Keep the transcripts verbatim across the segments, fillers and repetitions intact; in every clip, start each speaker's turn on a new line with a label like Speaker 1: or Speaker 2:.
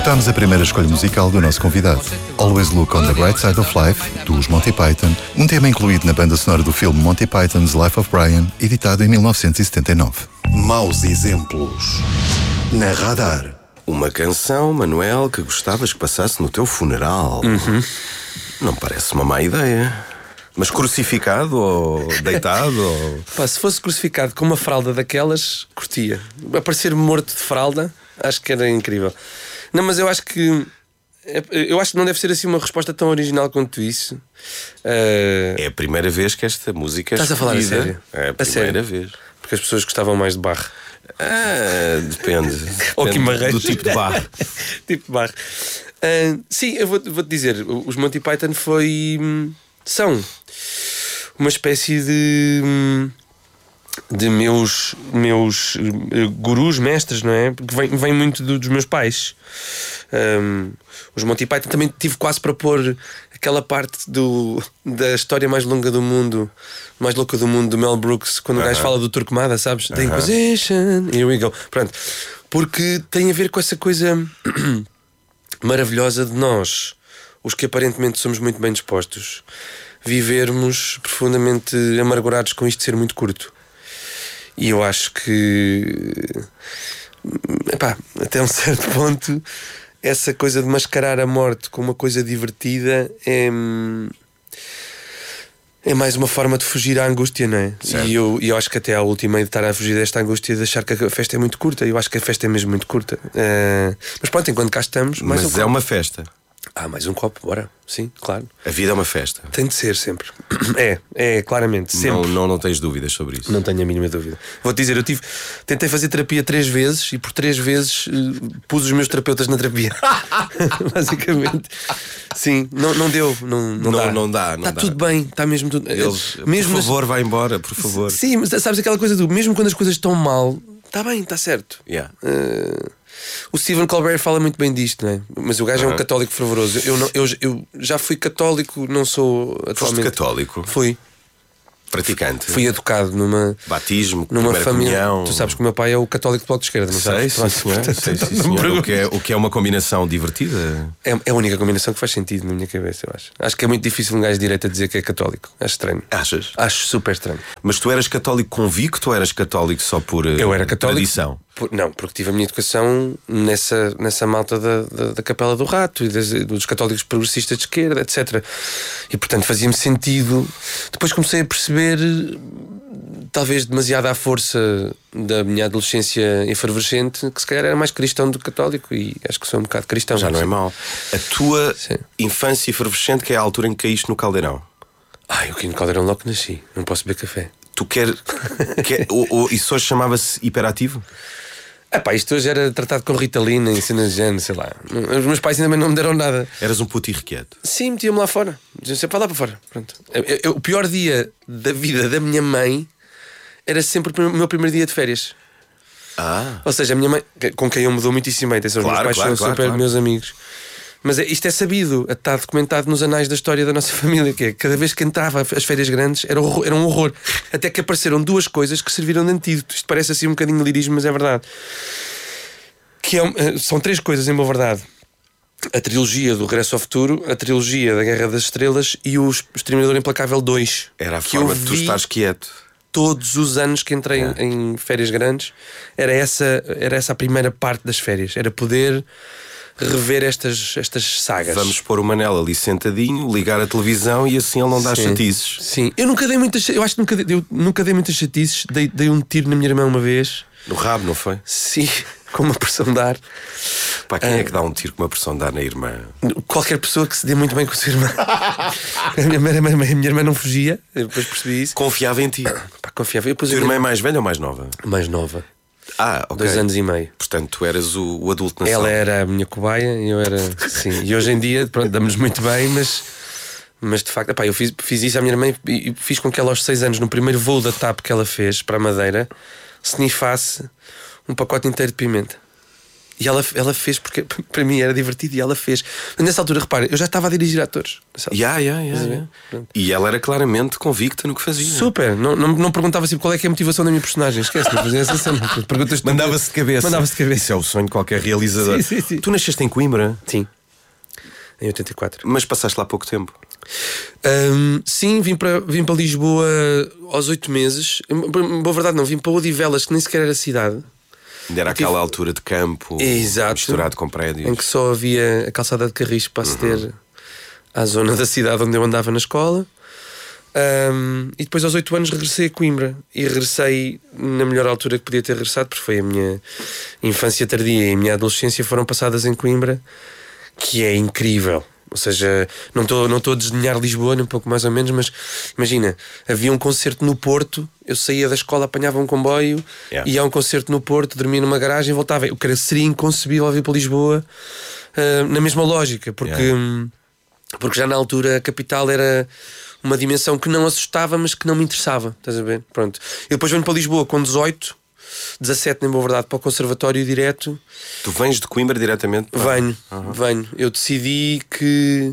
Speaker 1: Escutamos a primeira escolha musical do nosso convidado, Always Look on the Bright Side of Life, dos Monty Python, um tema incluído na banda sonora do filme Monty Python's Life of Brian, editado em mil novecentos e setenta e nove. Maus exemplos na Radar.
Speaker 2: Uma canção, Manuel, que gostavas que passasse no teu funeral.
Speaker 3: Uhum.
Speaker 2: Não parece uma má ideia. Mas crucificado ou deitado? ou...
Speaker 3: Pá, se fosse crucificado com uma fralda daquelas, curtia. Aparecer morto de fralda, acho que era incrível. Não, mas eu acho que Eu acho que não deve ser assim uma resposta tão original quanto isso. uh...
Speaker 2: É a primeira vez que esta música é
Speaker 3: Estás a falar a sério?
Speaker 2: É a
Speaker 3: A
Speaker 2: primeira
Speaker 3: sério?
Speaker 2: vez.
Speaker 3: Porque as pessoas gostavam mais de Bach.
Speaker 2: Ah, depende,
Speaker 3: Ou
Speaker 2: depende
Speaker 3: Guimarães.
Speaker 2: do tipo de bar.
Speaker 3: Tipo de Bach. Uh, sim, eu vou- vou-te dizer, os Monty Python foi. hum, são uma espécie de. hum, de meus, meus eh, gurus, mestres, não é? Porque vem, vem muito do- dos meus pais. Um, os Monty Python também tive quase para pôr aquela parte do, da história mais longa do mundo, mais louca do mundo, do Mel Brooks, quando o gajo fala do Turquemada, sabes? The Inquisition, here we go. Pronto. Porque tem a ver com essa coisa maravilhosa de nós, os que aparentemente somos muito bem dispostos, vivermos profundamente amargurados com isto de ser muito curto. E eu acho que, epá, até um certo ponto, essa coisa de mascarar a morte com uma coisa divertida é, é mais uma forma de fugir à angústia, não é? E eu, e eu acho que até à última é de estar a fugir desta angústia, de achar que a festa é muito curta. Eu acho que a festa é mesmo muito curta. Eh, mas pronto, enquanto cá estamos, mais
Speaker 2: Mas
Speaker 3: um
Speaker 2: é
Speaker 3: copo.
Speaker 2: uma festa.
Speaker 3: Ah, mais um copo, bora. Sim, claro.
Speaker 2: A vida é uma festa.
Speaker 3: Tem de ser sempre. É, é, claramente, sempre.
Speaker 2: Não, não, não tens dúvidas sobre isso.
Speaker 3: Não tenho a mínima dúvida. Vou-te dizer, eu tive, tentei fazer terapia três vezes e por três vezes eh, pus os meus terapeutas na terapia. Basicamente. Sim, não, não deu. Não, não,
Speaker 2: Não-
Speaker 3: dá.
Speaker 2: não dá, não
Speaker 3: Está
Speaker 2: dá.
Speaker 3: tudo bem, está mesmo tudo.
Speaker 2: Eles,
Speaker 3: mesmo
Speaker 2: por
Speaker 3: as-
Speaker 2: favor, vai embora, por favor.
Speaker 3: Sim, mas sabes aquela coisa do mesmo quando as coisas estão mal, está bem, está certo.
Speaker 2: Yeah.
Speaker 3: Eh, o Stephen Colbert fala muito bem disto, não é? Mas o gajo é um
Speaker 2: Aham.
Speaker 3: católico fervoroso. Eu, não, eu, eu já fui católico, não sou
Speaker 2: Foste
Speaker 3: atualmente.
Speaker 2: católico,
Speaker 3: Fui.
Speaker 2: praticante.
Speaker 3: Fui educado numa.
Speaker 2: Batismo,
Speaker 3: Numa
Speaker 2: primeira
Speaker 3: família.
Speaker 2: comunhão.
Speaker 3: Tu sabes que o meu pai é o católico do Bloco de Esquerda, não
Speaker 2: Sei,
Speaker 3: sabes?
Speaker 2: sim,
Speaker 3: Pronto,
Speaker 2: senhor.
Speaker 3: portanto,
Speaker 2: Sei, sim,
Speaker 3: não me
Speaker 2: senhor. O,
Speaker 3: perguntes.
Speaker 2: que é, o que é uma combinação divertida.
Speaker 3: É, é a única combinação que faz sentido na minha cabeça, eu acho. Acho que é muito difícil um gajo de direita dizer que é católico. Acho estranho.
Speaker 2: Achas?
Speaker 3: Acho super estranho.
Speaker 2: Mas tu eras católico convicto ou eras católico só por eh,
Speaker 3: Eu era católico.
Speaker 2: tradição?
Speaker 3: Por- não, porque tive a minha educação nessa, nessa malta da, da, da Capela do Rato e das- dos católicos progressistas de esquerda, etcétera. E portanto fazia-me sentido. Depois comecei a perceber, talvez demasiado à força da minha adolescência efervescente, que se calhar era mais cristão do que católico. E acho que sou um bocado cristão.
Speaker 2: Já não é mau. A tua
Speaker 3: Sim.
Speaker 2: infância efervescente, que é a altura em que caíste no caldeirão.
Speaker 3: Ai, eu aqui no caldeirão logo que nasci. Não posso beber café.
Speaker 2: Tu quer, quer ou, ou, isso hoje chamava-se hiperativo?
Speaker 3: Ah pá, isto hoje era tratado com Ritalina em cenas de género, sei lá. Os meus pais ainda não me deram nada.
Speaker 2: Eras um puto irrequieto.
Speaker 3: Sim, metiam-me lá fora. Diziam sempre, vai lá para fora. Pronto. Eu- eu- o pior dia da vida da minha mãe era sempre o meu primeiro dia de férias.
Speaker 2: Ah,
Speaker 3: Ou seja, a minha mãe, com quem eu me dou muitíssimo bem, atenção, os
Speaker 2: Claro,
Speaker 3: meus pais
Speaker 2: claro,
Speaker 3: são
Speaker 2: claro,
Speaker 3: super
Speaker 2: claro.
Speaker 3: meus amigos. Mas é- isto é sabido, está documentado nos anais da história da nossa família, que é cada vez que entrava as férias grandes era, horror- era um horror. Até que apareceram duas coisas que serviram de antídoto. Isto parece assim um bocadinho lirismo, mas é verdade. Que é um- eh, são três coisas, em boa verdade: a trilogia do Regresso ao Futuro, a trilogia da Guerra das Estrelas e o Exterminador Implacável dois.
Speaker 2: era a
Speaker 3: que
Speaker 2: forma
Speaker 3: eu
Speaker 2: de tu
Speaker 3: vi
Speaker 2: estares quieto.
Speaker 3: todos os anos que entrei
Speaker 2: É.
Speaker 3: em férias grandes. Era essa, era essa a primeira parte das férias. Era poder rever estas, estas sagas.
Speaker 2: Vamos pôr o Manel ali sentadinho, ligar a televisão e assim ele não dá
Speaker 3: Sim.
Speaker 2: chatices.
Speaker 3: Sim, eu nunca dei muitas. Eu acho que nunca dei, eu nunca dei muitas chatices. Dei, dei um tiro na minha irmã uma vez.
Speaker 2: No rabo, não foi?
Speaker 3: Sim, com uma pressão de ar.
Speaker 2: Pá, quem é que dá um tiro com uma pressão de ar na irmã?
Speaker 3: Qualquer pessoa que se dê muito bem com a sua irmã. a, minha, a, minha, a minha irmã não fugia. Eu depois percebi isso.
Speaker 2: Confiava em ti.
Speaker 3: Pá, confiava. Eu pus
Speaker 2: A tua
Speaker 3: a
Speaker 2: irmã é
Speaker 3: minha
Speaker 2: mais velha ou mais nova?
Speaker 3: mais nova,
Speaker 2: Ah, ok.
Speaker 3: dois anos e meio.
Speaker 2: Portanto, tu eras o, o adulto na
Speaker 3: Ela
Speaker 2: sala.
Speaker 3: era a minha cobaia e eu era. Sim. E hoje em dia, pronto, damos muito bem, mas. Mas de facto, epá, eu fiz, fiz isso à minha irmã e e fiz com que ela aos seis anos, no primeiro voo da TAP que ela fez para a Madeira, sniffasse um pacote inteiro de pimenta. E ela, ela fez porque para mim era divertido e ela fez. Nessa altura, repara, eu já estava a dirigir atores.
Speaker 2: Yeah, yeah, yeah, yeah. E ela era claramente convicta no que fazia.
Speaker 3: Super, não, não, não perguntava assim qual é que é a motivação da minha personagem. Esquece, não fazia essa cena.
Speaker 2: Mandava-se de cabeça.
Speaker 3: Mandava-se de cabeça.
Speaker 2: Isso é o sonho de qualquer realizador.
Speaker 3: Sim, sim, sim.
Speaker 2: Tu nasceste em Coimbra?
Speaker 3: Sim, em oitenta e quatro.
Speaker 2: Mas passaste lá pouco tempo.
Speaker 3: Um, sim, vim para, vim para Lisboa aos oito meses. Boa verdade, não, vim para Odivelas, que nem sequer era cidade.
Speaker 2: Ainda era aquela altura de campo.
Speaker 3: Exato.
Speaker 2: Misturado com prédios.
Speaker 3: Em que só havia a calçada de Carris para aceder uhum. à zona da cidade onde eu andava na escola. Um, e depois aos oito anos regressei a Coimbra. E regressei na melhor altura que podia ter regressado, porque foi a minha infância tardia e a minha adolescência foram passadas em Coimbra, que é incrível. Ou seja, não estou não estou a desdenhar Lisboa, nem um pouco mais ou menos, mas imagina, havia um concerto no Porto, eu saía da escola, apanhava um comboio, yeah. ia a um concerto no Porto, dormia numa garagem e voltava. O que seria inconcebível vir para Lisboa uh, na mesma lógica, porque, yeah. porque já na altura a capital era uma dimensão que não assustava, mas que não me interessava. Estás a ver? Pronto. Eu depois venho para Lisboa com dezoito, dezassete, nem boa verdade, para o conservatório direto.
Speaker 2: Tu vens de Coimbra diretamente? Para...
Speaker 3: Venho, uhum. venho. Eu decidi que...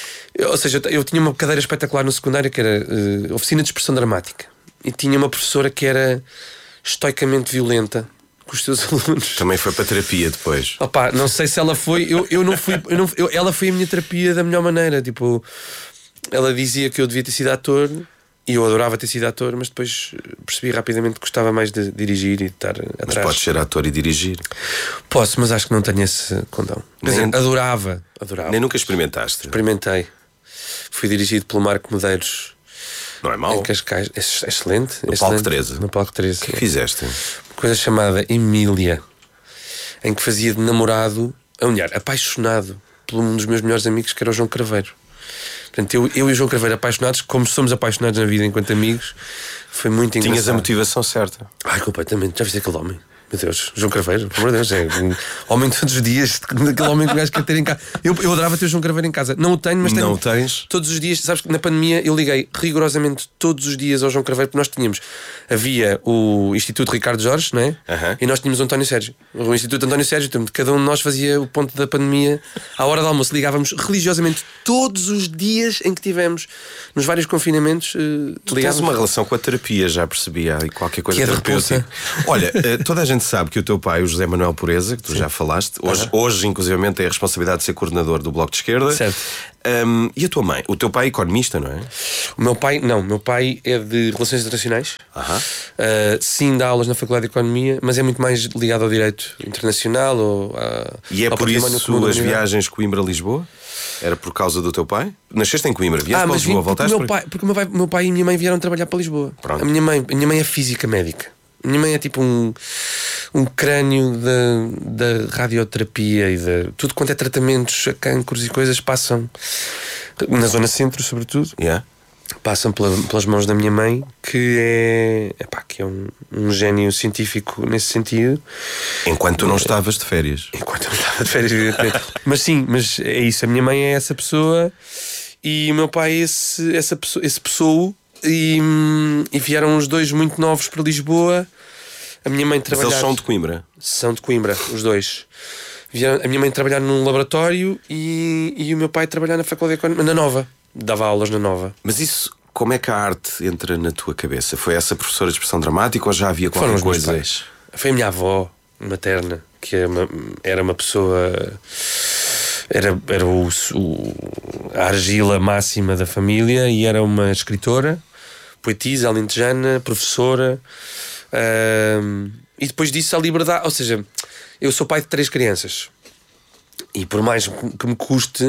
Speaker 3: Ou seja, eu tinha uma cadeira espetacular no secundário que era uh, oficina de expressão dramática. E tinha uma professora que era estoicamente violenta com os seus alunos.
Speaker 2: Também foi para terapia depois?
Speaker 3: Opa, não sei se ela foi... Eu, eu não fui... Eu não, eu, ela foi a minha terapia da melhor maneira. Tipo, ela dizia que eu devia ter sido ator... E eu adorava ter sido ator, mas depois percebi rapidamente que gostava mais de dirigir e de estar atrás.
Speaker 2: Mas podes ser ator e dirigir?
Speaker 3: Posso, mas acho que não tenho esse condão. Mas nem, adorava, adorava.
Speaker 2: Nem nunca experimentaste?
Speaker 3: Experimentei. Fui dirigido pelo Marco Medeiros.
Speaker 2: Não é mau?
Speaker 3: Em Cascais. É excelente.
Speaker 2: No
Speaker 3: excelente.
Speaker 2: Palco treze?
Speaker 3: No Palco treze.
Speaker 2: O que é que fizeste?
Speaker 3: Uma coisa chamada Emília, em que fazia de namorado, a mulher, apaixonado por um dos meus melhores amigos, que era o João Craveiro. Portanto, eu, eu e o João Craveiro apaixonados, como somos apaixonados na vida enquanto amigos, foi muito engraçado.
Speaker 2: Tinhas a motivação certa.
Speaker 3: Ai, completamente. Já viste aquele homem? Meu Deus, João Craveiro, pelo amor de Deus, é um homem de todos os dias, aquele homem que o gajo quer ter em casa. Eu, eu adorava ter o João Craveiro em casa. Não o tenho, mas tenho.
Speaker 2: Não o tens?
Speaker 3: Todos os dias, sabes que na pandemia eu liguei rigorosamente todos os dias ao João Craveiro, porque nós tínhamos, havia o Instituto Ricardo Jorge, não é?
Speaker 2: Uh-huh.
Speaker 3: E nós tínhamos o António Sérgio. O Instituto António Sérgio, então, cada um de nós fazia o ponto da pandemia à hora do almoço. Ligávamos religiosamente todos os dias em que tivemos, nos vários confinamentos. Uh,
Speaker 2: tu tens uma relação com a terapia, já percebi, há qualquer coisa
Speaker 3: que é
Speaker 2: terapêutica. Olha, toda a gente sabe que o teu pai, o José Manuel Pureza, que tu Sim. já falaste, hoje, uhum. hoje inclusivamente tem a responsabilidade de ser coordenador do Bloco de Esquerda.
Speaker 3: Certo.
Speaker 2: Um, e a tua mãe? O teu pai é economista, não é?
Speaker 3: O meu pai, não, o meu pai é de Relações Internacionais.
Speaker 2: Uhum.
Speaker 3: Uh, sim, dá aulas na Faculdade de Economia, mas é muito mais ligado ao direito internacional ou a,
Speaker 2: E é por isso as viagens Coimbra-Lisboa? Era por causa do teu pai? Nasceste em Coimbra, vieste
Speaker 3: ah,
Speaker 2: para Lisboa, voltaste
Speaker 3: meu pai, Porque o meu pai, meu pai e a minha mãe vieram trabalhar para Lisboa.
Speaker 2: Pronto.
Speaker 3: A minha mãe, a minha mãe é física médica. A minha mãe é tipo um, um crânio da, da radioterapia e de tudo quanto é tratamentos a cancros e coisas passam na zona centro, sobretudo.
Speaker 2: Yeah.
Speaker 3: Passam pela, pelas mãos da minha mãe, que é, epá, que é um, um gênio científico nesse sentido.
Speaker 2: Enquanto tu não estavas de férias.
Speaker 3: Enquanto eu não estava de férias, evidentemente. Mas sim, mas é isso. A minha mãe é essa pessoa e o meu pai é esse, essa pessoa, esse pessoa. E, e vieram os dois muito novos para Lisboa. A minha mãe trabalhar.
Speaker 2: Mas eles são de Coimbra?
Speaker 3: São de Coimbra, os dois. Vieram, a minha mãe trabalhar num laboratório e, e o meu pai trabalhar na Faculdade de Economia, na Nova. Dava aulas na Nova.
Speaker 2: Mas isso, como é que a arte entra na tua cabeça? Foi essa professora de expressão dramática ou já havia qualquer
Speaker 3: Foram os
Speaker 2: coisa?
Speaker 3: Meus pais. Foi a minha avó materna, que era uma, era uma pessoa. Era, era o, o, a argila máxima da família e era uma escritora, poetisa, alentejana, professora. Um, e depois disso a liberdade. Ou seja, eu sou pai de três crianças e por mais que me custe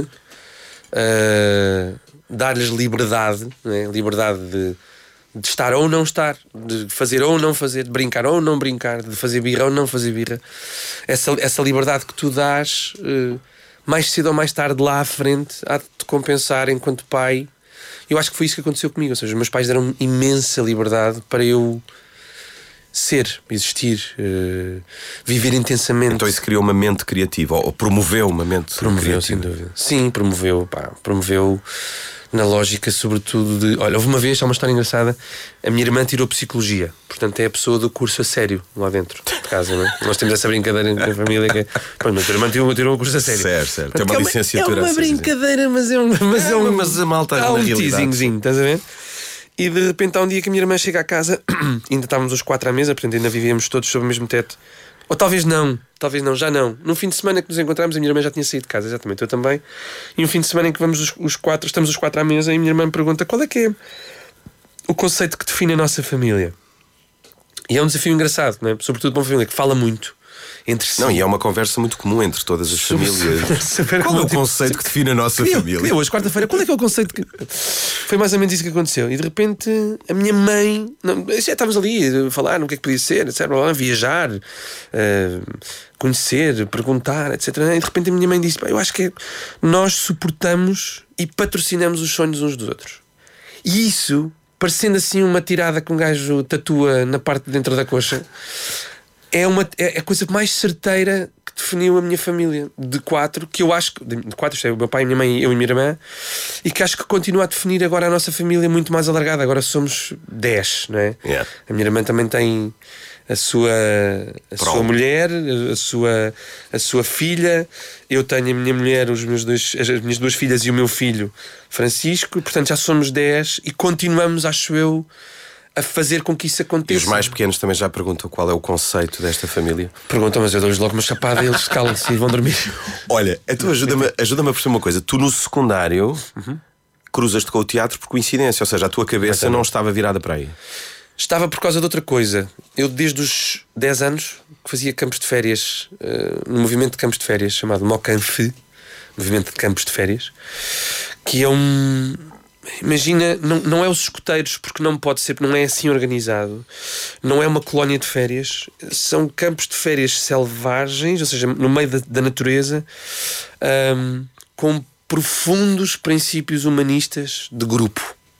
Speaker 3: uh, dar-lhes liberdade, né? Liberdade de, de estar ou não estar, de fazer ou não fazer, de brincar ou não brincar, de fazer birra ou não fazer birra, essa, essa liberdade que tu dás, uh, mais cedo ou mais tarde lá à frente há de te compensar enquanto pai. Eu acho que foi isso que aconteceu comigo. Ou seja, os meus pais deram-me imensa liberdade para eu ser, existir, uh, viver intensamente.
Speaker 2: Então isso criou uma mente criativa, ou promoveu uma mente
Speaker 3: promoveu,
Speaker 2: criativa.
Speaker 3: Sem dúvida. Sim, promoveu, pá, promoveu Na lógica, sobretudo, de... Olha, houve uma vez, há uma história engraçada. A minha irmã tirou Psicologia. Portanto, é a pessoa do curso a sério lá dentro de casa, não é? Nós temos essa brincadeira na família que é... Pô, mas a irmã tirou, tirou o curso a sério.
Speaker 2: Certo, certo. Tem uma
Speaker 3: é
Speaker 2: licenciatura.
Speaker 3: É uma
Speaker 2: assim,
Speaker 3: brincadeira, mas é um... Mas é,
Speaker 2: é
Speaker 3: um,
Speaker 2: mas a malta
Speaker 3: há
Speaker 2: na
Speaker 3: um
Speaker 2: realidade.
Speaker 3: teasingzinho, estás a ver? E de repente há um dia que a minha irmã chega à casa. Ainda estávamos os quatro à mesa. Portanto, ainda vivíamos todos sob o mesmo teto. Ou talvez não, talvez não, já não. No fim de semana que nos encontramos, a minha irmã já tinha saído de casa, exatamente, eu também. E um fim de semana em que vamos os, os quatro, estamos os quatro à mesa, e a minha irmã me pergunta qual é que é o conceito que define a nossa família. E é um desafio engraçado, não é? Sobretudo para uma família que fala muito entre si.
Speaker 2: Não, e é uma conversa muito comum entre todas as famílias.
Speaker 3: Saber
Speaker 2: qual é o
Speaker 3: tipo,
Speaker 2: conceito que define a nossa
Speaker 3: eu,
Speaker 2: família?
Speaker 3: Eu, hoje, quarta-feira, qual é que é o conceito que... Foi mais ou menos isso que aconteceu. E de repente, a minha mãe... Não, já estávamos ali a falar no que é que podia ser, etcétera. Viajar, uh, conhecer, perguntar, etcétera. E de repente a minha mãe disse: eu acho que é, nós suportamos e patrocinamos os sonhos uns dos outros. E isso, parecendo assim uma tirada que um gajo tatua na parte de dentro da coxa... É, uma, é a coisa mais certeira que definiu a minha família de quatro, que eu acho que, de quatro, isto é, o meu pai, a minha mãe, eu e a minha irmã, e que acho que continua a definir agora a nossa família muito mais alargada. Agora somos dez, não é?
Speaker 2: Yeah.
Speaker 3: A minha irmã também tem a sua, a sua mulher, a sua, a sua filha. Eu tenho a minha mulher, os meus dois, as minhas duas filhas e o meu filho Francisco. Portanto, já somos dez e continuamos, acho eu, a fazer com que isso aconteça.
Speaker 2: E os mais pequenos também já perguntam qual é o conceito desta família.
Speaker 3: Perguntam, mas eu dou-lhes logo uma chapada e eles calam-se e vão dormir.
Speaker 2: Olha, então ajuda-me, ajuda-me a perceber uma coisa. Tu no secundário uhum. cruzas-te com o teatro por coincidência, ou seja, a tua cabeça não estava virada para aí.
Speaker 3: Estava por causa de outra coisa. Eu desde os dez anos que fazia campos de férias, uh, um movimento de campos de férias chamado Mocanfe, movimento de campos de férias, que é um... Imagina, não, não é os escoteiros, porque não pode ser, não é assim organizado. Não é uma colónia de férias. São campos de férias selvagens, ou seja, no meio da, da natureza, um, com profundos princípios humanistas de grupo,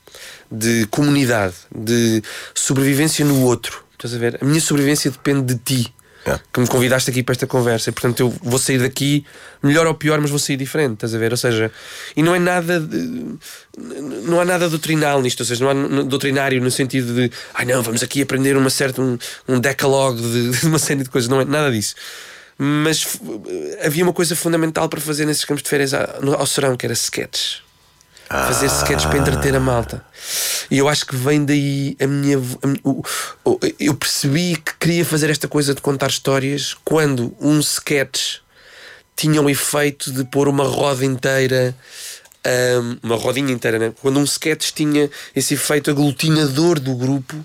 Speaker 3: de comunidade, de sobrevivência no outro. Estás a ver? A minha sobrevivência depende de ti. É. Que me convidaste aqui para esta conversa. Portanto, eu vou sair daqui melhor ou pior, mas vou sair diferente, estás a ver? Ou seja, e não é nada de, não há nada doutrinal nisto, ou seja, não há doutrinário no sentido de ai não, vamos aqui aprender uma certa, um, um decalogue de, de uma série de coisas, não é nada disso. Mas f- havia uma coisa fundamental para fazer nesses campos de férias ao, ao serão, que era sketches. Fazer sketches para entreter a malta. E eu acho que vem daí a minha. A minha o, o, eu percebi que queria fazer esta coisa de contar histórias quando um sketch tinha o efeito de pôr uma roda inteira, um, uma rodinha inteira, né? Quando um sketch tinha esse efeito aglutinador do grupo.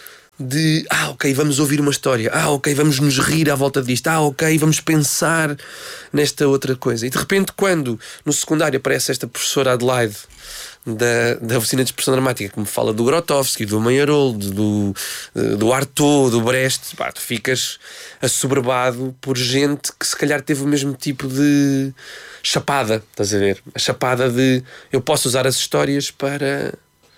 Speaker 3: De, ah ok, vamos ouvir uma história, ah ok, vamos nos rir à volta disto, ah ok, vamos pensar nesta outra coisa. E de repente, quando no secundário aparece esta professora Adelaide da, da oficina de expressão dramática que me fala do Grotowski, do Meyerhold, do, do Artaud, do Brecht, pá, tu ficas assoberbado por gente que se calhar teve o mesmo tipo de chapada, estás a ver? A chapada de eu posso usar as histórias para...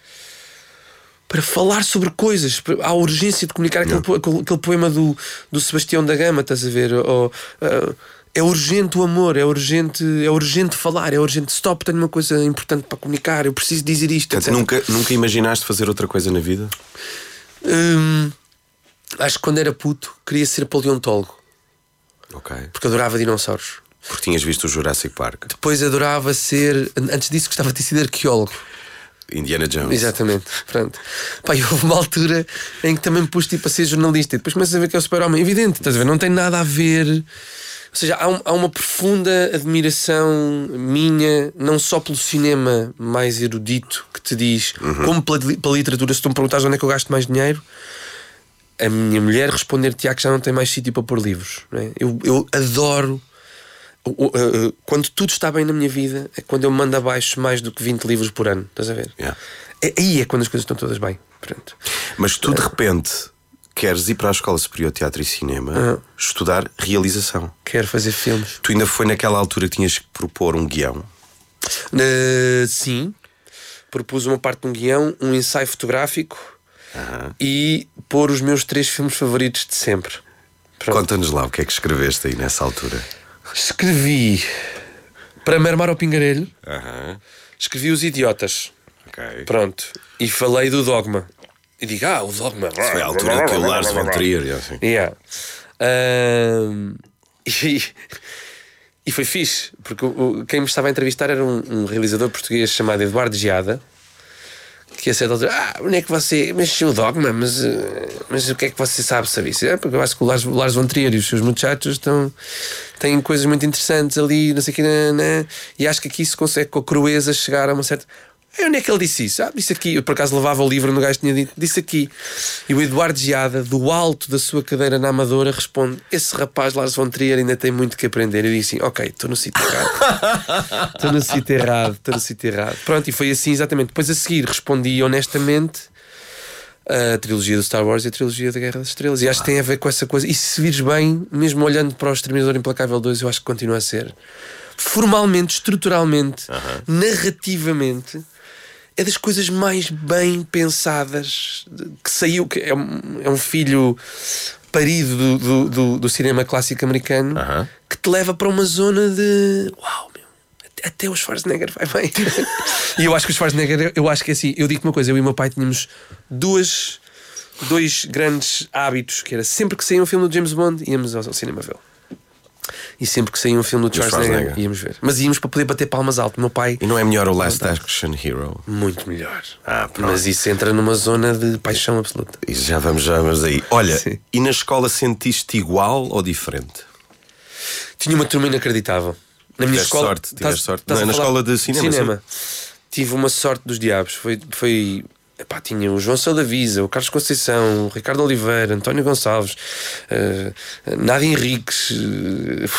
Speaker 3: para falar sobre coisas. Há a urgência de comunicar aquele, aquele, aquele poema do, do Sebastião da Gama, estás a ver? Ou, uh, é urgente o amor, é urgente, é urgente falar, é urgente stop, tenho uma coisa importante para comunicar, eu preciso dizer isto.
Speaker 2: Portanto, nunca, nunca imaginaste fazer outra coisa na vida?
Speaker 3: Hum, acho que quando era puto queria ser paleontólogo.
Speaker 2: Ok.
Speaker 3: Porque adorava dinossauros.
Speaker 2: Porque tinhas visto o Jurassic Park.
Speaker 3: Depois adorava ser, antes disso gostava de ter sido arqueólogo.
Speaker 2: Indiana Jones.
Speaker 3: Exatamente, pronto. Pá, e houve uma altura em que também me pus tipo a ser jornalista e depois começas a ver que é o super-homem. Evidente, estás a ver? Não tem nada a ver. Ou seja, há, um, há uma profunda admiração minha, não só pelo cinema mais erudito que te diz, uhum. como pela, pela literatura. Se tu me perguntares onde é que eu gasto mais dinheiro, a minha mulher responder-te que já não tem mais sítio para pôr livros, não é? eu, eu adoro. Quando tudo está bem na minha vida é quando eu mando abaixo mais do que vinte livros por ano, estás a ver?
Speaker 2: Yeah.
Speaker 3: Aí é quando as coisas estão todas bem. Pronto.
Speaker 2: Mas tu de repente queres ir para a Escola Superior de Teatro e Cinema uhum. estudar realização.
Speaker 3: Quero fazer filmes.
Speaker 2: Tu ainda foi naquela altura que tinhas que propor um guião?
Speaker 3: Uh, sim. Propus uma parte de um guião, um ensaio fotográfico uhum. e pôr os meus três filmes favoritos de sempre. Pronto.
Speaker 2: Conta-nos lá o que é que escreveste aí nessa altura.
Speaker 3: Escrevi Para Mermar ao Pingarelho.
Speaker 2: Uhum.
Speaker 3: Escrevi Os Idiotas.
Speaker 2: Okay.
Speaker 3: Pronto. E falei do Dogma. E digo, ah, o Dogma.
Speaker 2: Isso foi a altura que o Lars von Trier. Assim.
Speaker 3: Yeah. Um, e, e foi fixe, porque o, quem me estava a entrevistar era um, um realizador português chamado Eduardo Geada. Que a certa altura, ah, onde é que você. Mas o Dogma, mas, mas o que é que você sabe sobre isso? É porque eu acho que o Lars, o Lars von Trier e os seus muchachos estão, têm coisas muito interessantes ali, não sei o que, né, né, e acho que aqui se consegue com a crueza chegar a uma certa. E onde é que ele disse isso? Ah, disse aqui. Eu por acaso levava o livro no gajo tinha dito, disse aqui. E o Eduardo Geada, do alto da sua cadeira na Amadora, responde: esse rapaz Lars von Trier ainda tem muito que aprender. Eu disse assim: ok, estou no sítio errado. Estou no sítio errado, estou no sítio errado. Pronto, e foi assim exatamente. Depois a seguir respondi honestamente a trilogia do Star Wars e a trilogia da Guerra das Estrelas. E acho que tem a ver com essa coisa. E se vires bem, mesmo olhando para o Exterminador Implacável dois, eu acho que continua a ser formalmente, estruturalmente, uh-huh. narrativamente. É das coisas mais bem pensadas que saiu, que é um, é um filho parido do, do, do, do cinema clássico americano, uh-huh. que te leva para uma zona de uau, meu, até, até o Schwarzenegger vai bem. E eu acho que o Schwarzenegger, eu acho que é assim, eu digo-te uma coisa, eu e o meu pai tínhamos duas, dois grandes hábitos, que era sempre que saía um filme do James Bond, íamos ao, ao cinema vê-lo. E sempre que saía um filme do Schwarzenegger, Schwarzenegger íamos ver. Mas íamos para poder bater palmas alto. Meu pai.
Speaker 2: E não é melhor o Last Action Hero?
Speaker 3: Muito melhor.
Speaker 2: Ah, pronto.
Speaker 3: Mas isso entra numa zona de paixão absoluta.
Speaker 2: E já vamos, já vamos aí. Olha,
Speaker 3: Sim.
Speaker 2: E na escola sentiste igual ou diferente?
Speaker 3: Tinha uma turma inacreditável. Na minha
Speaker 2: tiveste
Speaker 3: escola.
Speaker 2: Sorte, tiveste
Speaker 3: tás,
Speaker 2: sorte.
Speaker 3: Tás
Speaker 2: na, na escola de cinema.
Speaker 3: cinema. Tive uma sorte dos diabos. Foi. foi Epá, tinha o João Salavisa, o Carlos Conceição, o Ricardo Oliveira, António Gonçalves, uh, Nádia Henriques, uh,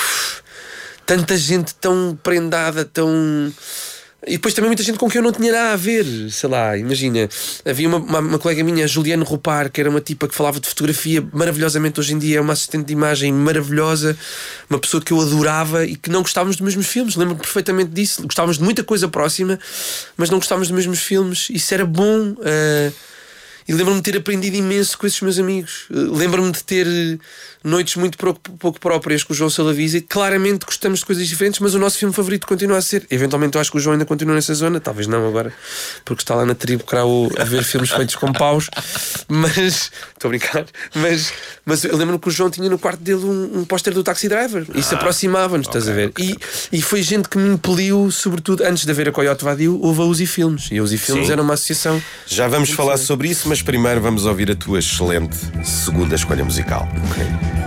Speaker 3: tanta gente tão prendada, tão. E depois também muita gente com quem eu não tinha nada a ver. Sei lá, imagina, havia uma, uma, uma colega minha, Juliana Rupar, que era uma tipa que falava de fotografia maravilhosamente. Hoje em dia é uma assistente de imagem maravilhosa, uma pessoa que eu adorava e que não gostávamos dos mesmos filmes. Lembro-me perfeitamente disso. Gostávamos de muita coisa próxima, mas não gostávamos dos mesmos filmes. Isso era bom. uh, E lembro-me de ter aprendido imenso com esses meus amigos. uh, Lembro-me de ter uh, noites muito pouco, pouco próprias com o João Salavisa. E claramente gostamos de coisas diferentes, mas o nosso filme favorito continua a ser. Eventualmente eu acho que o João ainda continua nessa zona. Talvez não agora, porque está lá na tribo Crau a ver filmes feitos com paus. Mas, estou a brincar. Mas, mas eu lembro-me que o João tinha no quarto dele um, um póster do Taxi Driver. E se ah, aproximava-nos, okay, estás a ver? Okay. E, e foi gente que me impeliu, sobretudo antes de haver a Coyote Vadio, houve a Uzi Filmes. E a Uzi Filmes Sim. era uma associação.
Speaker 2: Já vamos falar sobre isso, mas primeiro vamos ouvir a tua excelente segunda escolha musical.
Speaker 3: Ok.